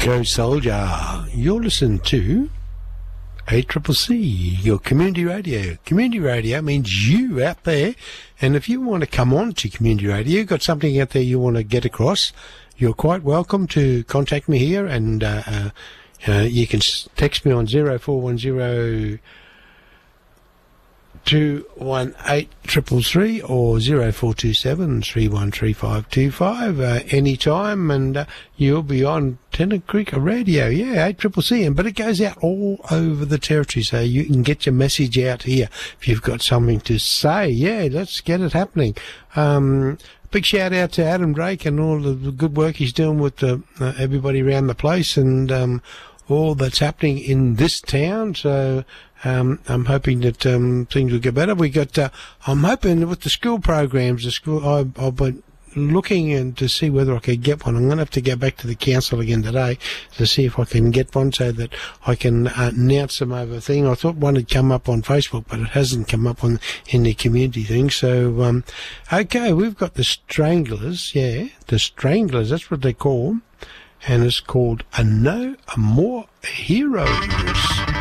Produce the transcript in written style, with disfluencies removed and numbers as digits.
Go Soldier. You're listening to ACCC, your community radio. Community radio means you out there, and if you want to come on to community radio, you've got something out there you want to get across, you're quite welcome to contact me here, and you can text me on 0410 218 333 or 0427 313525 anytime, and you'll be on Tennant Creek Radio, ACCC, but it goes out all over the territory, so you can get your message out here if you've got something to say. Let's get it happening. Big shout out to Adam Drake and all the good work he's doing with everybody around the place, and all that's happening in this town. So I'm hoping that things will get better. We got. I'm hoping with the school programs, I've been looking in to see whether I could get one. I'm going to have to go back to the council again today to see if I can get one so that I can announce them over thing. I thought one had come up on Facebook, but it hasn't come up in the community thing. So, okay, we've got the Stranglers. The Stranglers, that's what they call them. And it's called No More Heroes.